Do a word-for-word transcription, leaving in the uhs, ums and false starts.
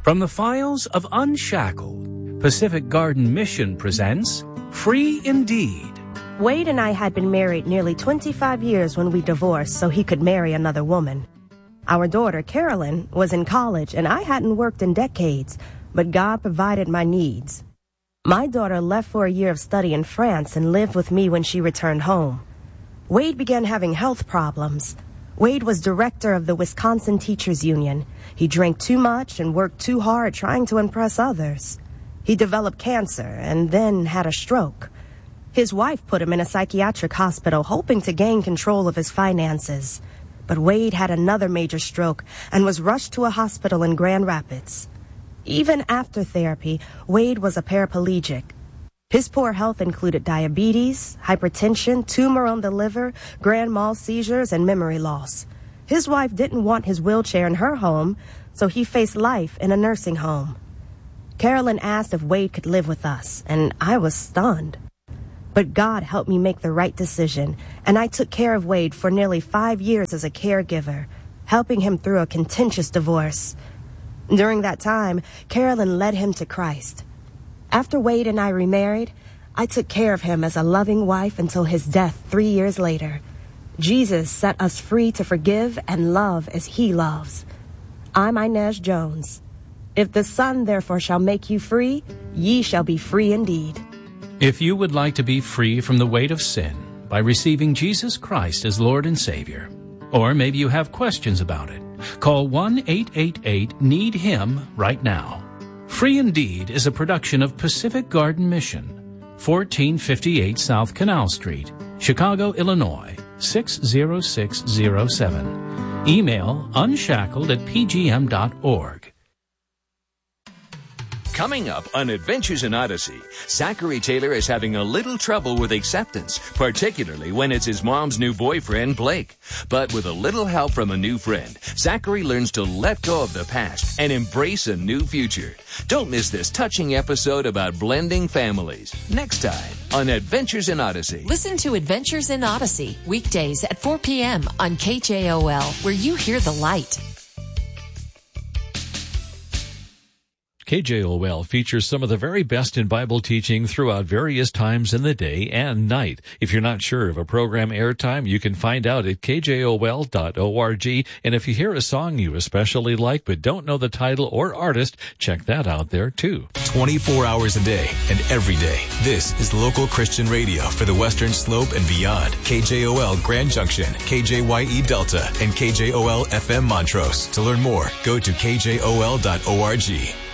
From the files of Unshackled, Pacific Garden Mission presents Free Indeed. Wade and I had been married nearly twenty-five years when we divorced so he could marry another woman. Our daughter, Carolyn, was in college and I hadn't worked in decades, but God provided my needs. My daughter left for a year of study in France and lived with me when she returned home. Wade began having health problems. Wade was director of the Wisconsin Teachers Union. He drank too much and worked too hard trying to impress others. He developed cancer and then had a stroke. His wife put him in a psychiatric hospital hoping to gain control of his finances. But Wade had another major stroke and was rushed to a hospital in Grand Rapids. Even after therapy, Wade was a paraplegic. His poor health included diabetes, hypertension, tumor on the liver, grand mal seizures, and memory loss. His wife didn't want his wheelchair in her home, so he faced life in a nursing home. Carolyn asked if Wade could live with us, and I was stunned. But God helped me make the right decision, and I took care of Wade for nearly five years as a caregiver, helping him through a contentious divorce. During that time, Carolyn led him to Christ. After Wade and I remarried, I took care of him as a loving wife until his death three years later. Jesus set us free to forgive and love as he loves. I'm Inez Jones. If the Son therefore shall make you free, ye shall be free indeed. If you would like to be free from the weight of sin by receiving Jesus Christ as Lord and Savior, or maybe you have questions about it, call one eight eight eight need him right now. Free Indeed is a production of Pacific Garden Mission, fourteen fifty-eight South Canal Street, Chicago, Illinois, six zero six zero seven. Email unshackled at p g m dot org. Coming up on Adventures in Odyssey, Zachary Taylor is having a little trouble with acceptance, particularly when it's his mom's new boyfriend, Blake. But with a little help from a new friend, Zachary learns to let go of the past and embrace a new future. Don't miss this touching episode about blending families. Next time on Adventures in Odyssey. Listen to Adventures in Odyssey, weekdays at four p.m. on K J O L, where you hear the light. K J O L features some of the very best in Bible teaching throughout various times in the day and night. If you're not sure of a program airtime, you can find out at k j o l dot org. And if you hear a song you especially like but don't know the title or artist, check that out there too. twenty-four hours a day and every day. This is local Christian radio for the Western Slope and beyond. K J O L Grand Junction, K J Y E Delta, and K J O L F M Montrose. To learn more, go to k j o l dot org.